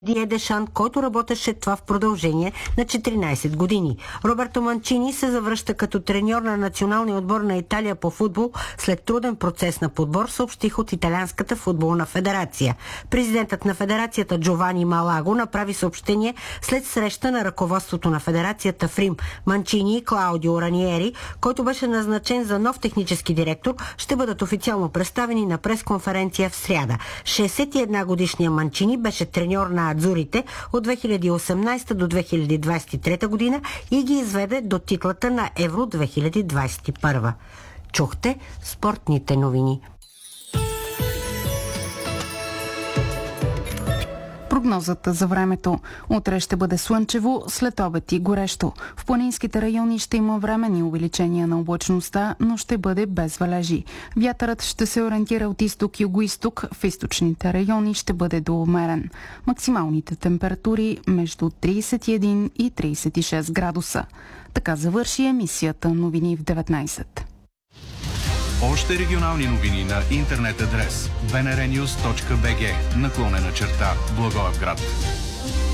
Дие Дешан, който работеше това в продължение на 14 години. Роберто Манчини се завръща като треньор на националния отбор на Италия по футбол след труден процес на подбор, съобщих от Италианската футболна федерация. Президентът на федерацията Джовани Малаго направи съобщение след среща на ръководството на федерацията в Рим. Манчини и Клаудио Раниери, който беше назначен за нов технически директор, ще бъдат официално представени на пресконференция в сряда. 61 годишният Манчини беше треньор на Адзурите от 2018 до 2023 година и ги изведе до титлата на Евро 2021. Чухте спортните новини. Прогнозата за времето. Утре ще бъде слънчево, след обед и горещо. В планинските райони ще има временни увеличения на облачността, но ще бъде без валежи. Вятърът ще се ориентира от изток-юго-исток, в източните райони ще бъде до умерен. Максималните температури между 31 и 36 градуса. Така завърши емисията Новини в 19. Още регионални новини на интернет адрес bnrnews.bg / Благоевград.